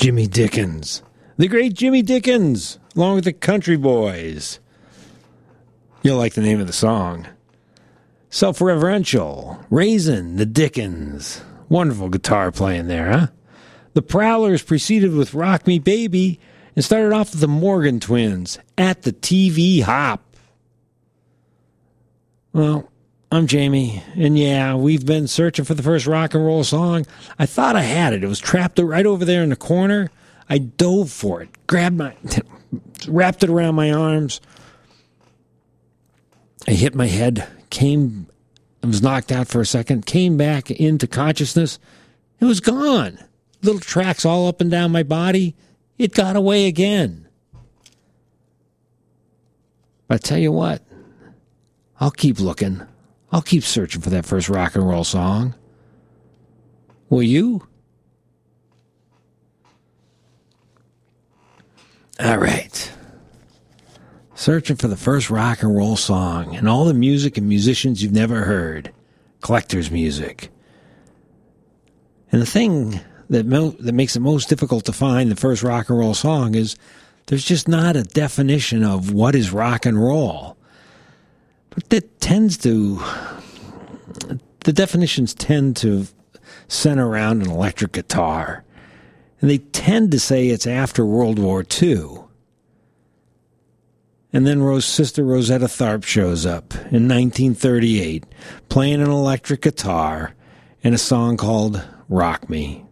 Jimmy Dickens. The great Jimmy Dickens, along with the Country Boys. You'll like the name of the song. Self-referential, Raisin, the Dickens. Wonderful guitar playing there, huh? The Prowlers preceded with Rock Me Baby and started off with the Morgan Twins at the TV Hop. Well, I'm Jamie, and yeah, we've been searching for the first rock and roll song. I thought I had it. It was trapped right over there in the corner. I dove for it, wrapped it around my arms. I hit my head, I was knocked out for a second, came back into consciousness. It was gone. Little tracks all up and down my body. It got away again. But I tell you what, I'll keep looking. I'll keep searching for that first rock and roll song. Will you? All right. Searching for the first rock and roll song and all the music and musicians you've never heard. Collector's music. And the thing that makes it most difficult to find the first rock and roll song is there's just not a definition of what is rock and roll. But the definitions tend to center around an electric guitar. And they tend to say it's after World War II. And then Sister Rosetta Tharpe shows up in 1938, playing an electric guitar in a song called Rock Me.